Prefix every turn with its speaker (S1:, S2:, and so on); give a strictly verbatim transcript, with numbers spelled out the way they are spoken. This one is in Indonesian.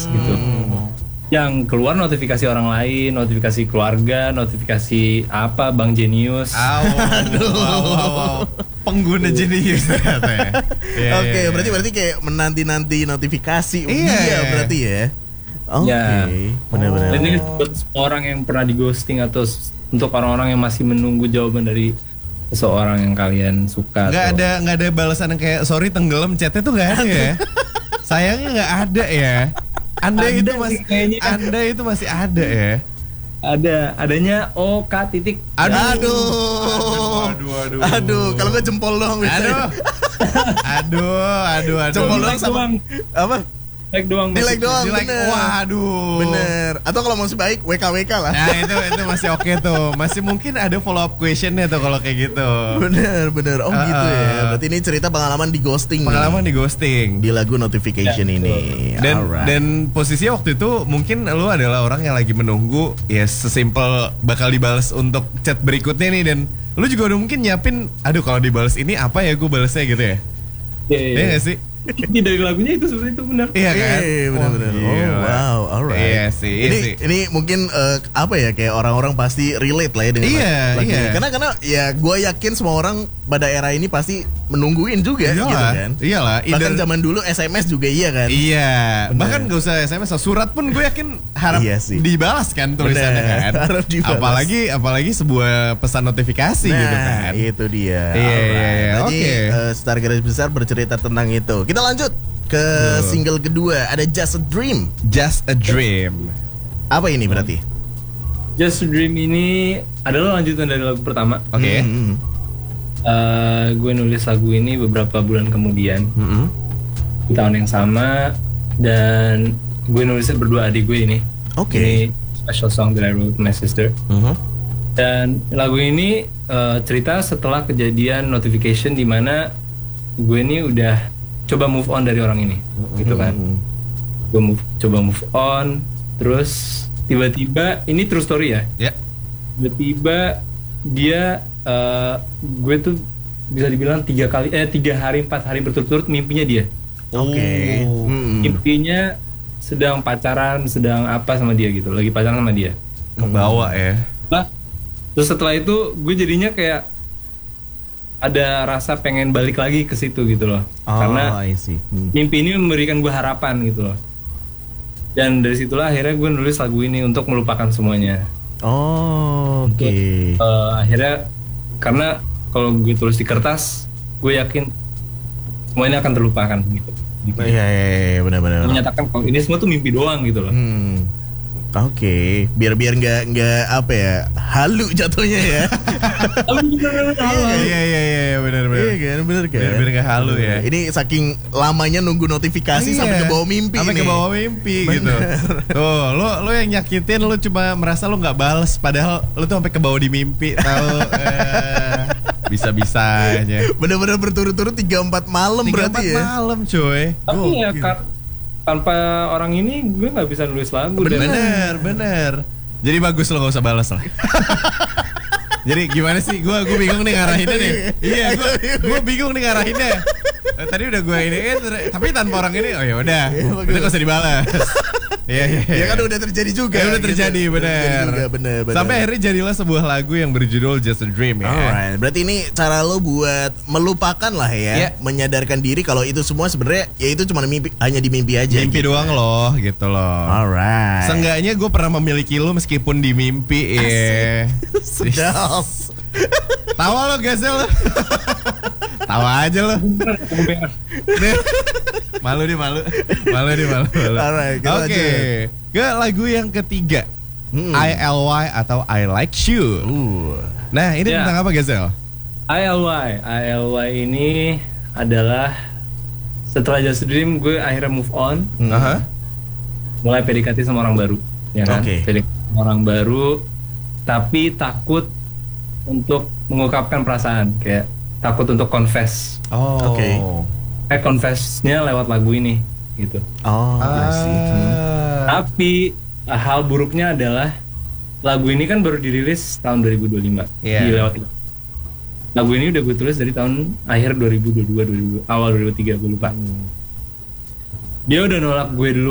S1: gitu. Yang keluar notifikasi orang lain, notifikasi keluarga, notifikasi apa Bang Genius.
S2: Aw, aduh, aw, aw, aw. Pengguna Genius ternyata ya.
S3: Iya, Oke, okay, iya, berarti berarti kayak menanti-nanti notifikasi iya, dia berarti ya. Oke, okay. Benar-benar.
S1: Dan ini buat orang yang pernah di ghosting atau untuk orang-orang yang masih menunggu jawaban dari seseorang yang kalian suka.
S2: Nggak
S1: atau...
S2: ada nggak ada balasan yang kayak sorry tenggelam chatnya tuh nggak ada ya. Sayangnya nggak ada ya. Anda ada itu masih kayaknya. Anda itu masih ada ya.
S1: Ada, adanya O K titik.
S3: Aduh.
S2: Aduh, aduh, aduh.
S3: Aduh, kalau nggak jempol doang bisa.
S2: Aduh. Aduh, aduh, aduh.
S3: Jempol doang sama apa?
S1: Like doang.
S3: Di like doang,
S2: di like,
S3: bener.
S2: Waduh.
S3: Bener. Atau kalau masih baik W K W K lah.
S2: Nah itu itu masih oke okay tuh. Masih mungkin ada follow up questionnya tuh kalau kayak gitu.
S3: Bener bener. Oh uh, gitu ya. Berarti ini cerita pengalaman di ghosting.
S2: Pengalaman nih. di ghosting
S3: di lagu Notification ya, ini.
S2: Dan Alright. dan posisinya waktu itu mungkin lu adalah orang yang lagi menunggu ya sesimpel bakal dibales untuk chat berikutnya nih, dan lu juga udah mungkin nyiapin. Aduh kalau dibales ini apa ya gue balesnya gitu ya.
S1: Iya yeah, yeah.
S2: Gak sih?
S1: Dari lagunya itu seperti itu benar.
S2: Iya kan?
S3: Iya benar-benar. Oh, oh wow, alright.
S2: Iya sih. Iya
S3: ini
S2: sih.
S3: ini mungkin uh, apa ya kayak orang-orang pasti relate lah ya dengan
S2: iya,
S3: lagu
S2: iya.
S3: ini. Karena karena ya gue yakin semua orang pada era ini pasti menungguin juga
S2: iyalah,
S3: gitu kan.
S2: Iyalah.
S3: Bahkan zaman dulu S M S juga iya kan.
S2: Iya. Bener. Bahkan gak usah S M S, surat pun gue yakin harap iya dibalas kan tulisannya kan.
S3: Harap dibalas.
S2: Apalagi apalagi sebuah pesan notifikasi
S3: nah,
S2: gitu kan.
S3: Itu dia.
S2: Iya iya iya.
S3: Oke. Okay. Uh, Star Garis Besar bercerita tentang itu. Kita lanjut ke Duh. single kedua, ada Just a Dream.
S2: Just a Dream.
S3: Apa ini berarti?
S1: Just a Dream ini adalah lanjutan dari lagu pertama.
S2: Oke. Okay.
S3: Mm-hmm.
S1: Uh, gue nulis lagu ini beberapa bulan kemudian,
S2: mm-hmm.
S1: di tahun yang sama, dan gue nulisnya berdua adik gue ini.
S3: Oke. Okay.
S1: Ini special song that I wrote with my sister.
S3: Mm-hmm.
S1: Dan lagu ini uh, cerita setelah kejadian notification di mana gue ini udah coba move on dari orang ini, mm-hmm. gitu kan. Gue move, coba move on, terus tiba-tiba ini true story ya.
S2: Yeah.
S1: Tiba-tiba dia, uh, gue tuh bisa dibilang tiga kali, eh tiga hari empat hari berturut-turut mimpinya dia.
S3: Oke. Okay.
S1: Oh. Mm-hmm. Mimpinya sedang pacaran, sedang apa sama dia gitu, lagi pacaran sama dia.
S2: Kebawa ya.
S1: Nah, terus setelah itu gue jadinya kayak ada rasa pengen balik lagi ke situ gitu loh,
S3: oh,
S1: karena
S3: hmm.
S1: mimpi ini memberikan gue harapan gitu loh, dan dari situlah akhirnya gue nulis lagu ini untuk melupakan semuanya.
S3: Oh, oke. Okay.
S1: Uh, akhirnya karena kalau gue tulis di kertas, gue yakin semuanya akan terlupakan gitu.
S3: Iya, iya, iya, benar-benar.
S1: Menyatakan kalau ini semua tuh mimpi doang gitu loh.
S3: Hmm. Oke, okay. biar biar nggak nggak apa ya halu jatuhnya ya.
S2: Iya iya iya benar benar.
S3: Iya kan benar kan.
S2: Biar biar nggak halu ya.
S3: Ini saking lamanya nunggu notifikasi iya. sampai ke bawah mimpi.
S2: Sampai
S3: nih.
S2: ke bawah mimpi bener. Gitu. Tuh lo lo yang nyakitin lo cuma merasa lo nggak bales, padahal lo tuh sampai ke bawah di mimpi tahu. eh, bisa bisanya.
S3: Bener-bener berturut-turut tiga empat malam berarti ya.
S2: tiga empat malam coy.
S1: Tapi oh, ya kan. Tanpa orang ini gue nggak bisa nulis lagu.
S2: Bener, bener, bener. Jadi bagus lo gak usah balas lah. Jadi gimana sih? Gue gue bingung nih ngarahinnya nih. Iya, gue gue bingung nih ngarahinnya. Tadi udah gue ini kan, tapi tanpa orang ini, oh ya udah, udah gak usah dibalas. Iya, iya,
S3: ya kan udah terjadi juga.
S2: Ya udah terjadi, gitu. bener.
S3: Juga, bener, bener.
S2: Sampai akhirnya jadilah sebuah lagu yang berjudul Just a Dream ya.
S3: Alright, berarti ini cara lo buat melupakan lah ya, yeah. menyadarkan diri kalau itu semua sebenarnya ya itu cuma mimpi, hanya di mimpi aja.
S2: Mimpi gitu. doang loh, gitu loh.
S3: Alright.
S2: Seenggaknya gue pernah memiliki lo meskipun di mimpi ya.
S3: Sedap.
S2: Tawa lo Gazel lo. Tawa aja lo. Malu nih malu. Malu nih malu. malu.
S3: Alright,
S2: Oke. Okay. Ke lagu yang ketiga. Hmm. I L Y atau I Like You.
S3: Uh.
S2: Nah, ini yeah. tentang apa Gazel?
S1: I L Y. I L Y ini adalah setelah Just a Dream gue akhirnya move on.
S2: Hmm. Uh-huh.
S1: Mulai P D K T sama orang baru, ya kan?
S3: Okay.
S1: P D K T sama orang baru, tapi takut untuk mengungkapkan perasaan, kayak takut untuk confess.
S2: Oh.
S3: Oke. Okay.
S1: Eh confessnya lewat lagu ini, gitu.
S3: Oh.
S2: Ah.
S3: Hmm.
S1: Tapi hal buruknya adalah lagu ini kan baru dirilis tahun dua ribu dua puluh lima.
S2: Yeah.
S1: Di lewat lagu ini udah gue tulis dari tahun akhir dua ribu dua puluh dua, dua ribu, awal dua ribu dua puluh tiga, gue lupa. Hmm. Dia udah nolak gue dulu.